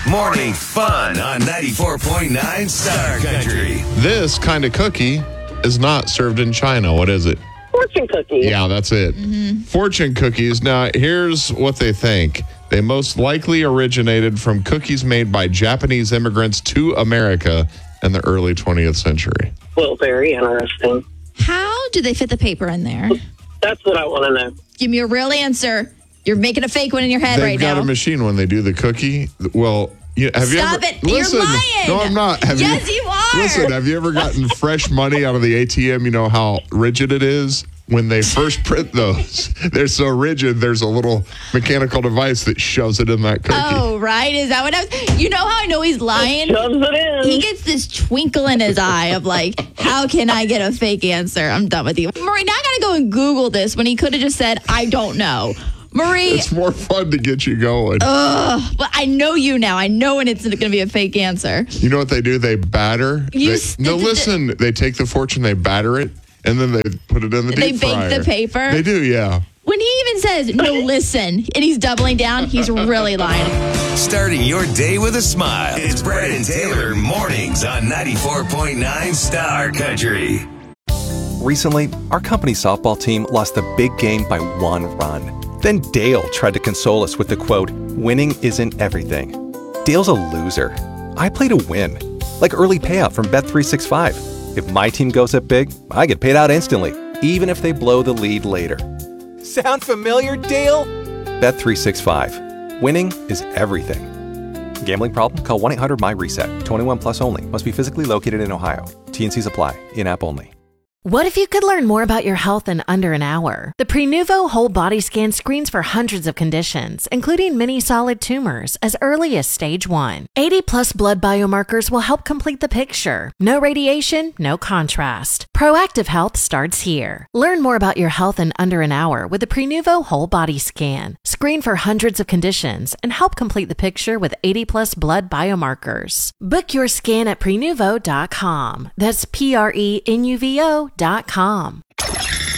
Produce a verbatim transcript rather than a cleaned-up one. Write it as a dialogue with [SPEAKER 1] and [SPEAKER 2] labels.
[SPEAKER 1] Morning fun on ninety-four point nine Star Country.
[SPEAKER 2] This kind of cookie is not served in China. What is it?
[SPEAKER 3] Fortune cookies.
[SPEAKER 2] Yeah, that's it.
[SPEAKER 4] Mm-hmm.
[SPEAKER 2] Fortune cookies. Now, here's what they think. They most likely originated from cookies made by Japanese immigrants to America in the early twentieth century.
[SPEAKER 3] Well, very interesting.
[SPEAKER 4] How do they fit the paper in there?
[SPEAKER 3] That's what I want to know.
[SPEAKER 4] Give me a real answer. You're making a fake one in your head
[SPEAKER 2] They've
[SPEAKER 4] right
[SPEAKER 2] got
[SPEAKER 4] now.
[SPEAKER 2] a machine when they do the cookie. Well, you, have you
[SPEAKER 4] Stop
[SPEAKER 2] ever...
[SPEAKER 4] it. You're
[SPEAKER 2] Listen,
[SPEAKER 4] lying.
[SPEAKER 2] No, I'm not. Have
[SPEAKER 4] Yes, you are.
[SPEAKER 2] Listen, have you ever gotten fresh money out of the A T M? You know how rigid it is? When they first print those, they're so rigid, there's a little mechanical device that shoves it in that cookie.
[SPEAKER 4] Oh, right. Is that what I was? You know how I know he's lying?
[SPEAKER 3] Shoves it in.
[SPEAKER 4] He gets this twinkle in his eye of like, how can I get a fake answer? I'm done with you. Marie, now I got to go and Google this when he could have just said, I don't know. Marie.
[SPEAKER 2] It's more fun to get you going.
[SPEAKER 4] Ugh. But I know you now. I know when it's going to be a fake answer.
[SPEAKER 2] You know what they do? They batter.
[SPEAKER 4] You
[SPEAKER 2] they,
[SPEAKER 4] st-
[SPEAKER 2] no,
[SPEAKER 4] th- th-
[SPEAKER 2] listen. They take the fortune, they batter it, and then they put it in the
[SPEAKER 4] They
[SPEAKER 2] deep
[SPEAKER 4] bake
[SPEAKER 2] fryer.
[SPEAKER 4] the paper?
[SPEAKER 2] They do, yeah.
[SPEAKER 4] When he even says, no, listen, and he's doubling down, he's really lying.
[SPEAKER 1] Starting your day with a smile. It's Brad and Taylor mornings on ninety-four point nine Star Country.
[SPEAKER 5] Recently, our company softball team lost the big game by one run. Then Dale tried to console us with the quote, winning isn't everything. Dale's a loser. I play to win. Like early payout from Bet three sixty-five. If my team goes up big, I get paid out instantly, even if they blow the lead later. Sound familiar, Dale? Bet three sixty-five. Winning is everything. Gambling problem? Call one eight hundred M Y reset. twenty-one plus only. Must be physically located in Ohio. T N Cs apply. In-app only.
[SPEAKER 6] What if you could learn more about your health in under an hour? The Prenuvo Whole Body Scan screens for hundreds of conditions, including many solid tumors, as early as stage one. eighty plus blood biomarkers will help complete the picture. No radiation, no contrast. Proactive health starts here. Learn more about your health in under an hour with the Prenuvo Whole Body Scan. Screen for hundreds of conditions and help complete the picture with eighty plus blood biomarkers. Book your scan at prenuvo dot com. That's P R E N U V O dot com.